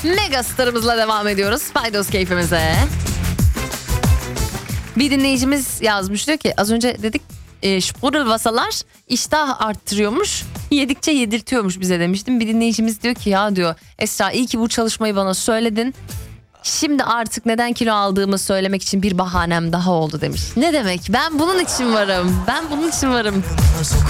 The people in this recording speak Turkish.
Mega Star'ımızla devam ediyoruz. Paydos keyfimize. Bir dinleyicimiz yazmış, diyor ki az önce dedik Sprudelwasser'lar iştah arttırıyormuş. Yedikçe yedirtiyormuş bize demiştim. Bir dinleyicimiz diyor ki ya diyor Esra iyi ki bu çalışmayı bana söyledin. Şimdi artık neden kilo aldığımı söylemek için bir bahanem daha oldu demiş. Ne demek? Ben bunun için varım. Ben bunun için varım.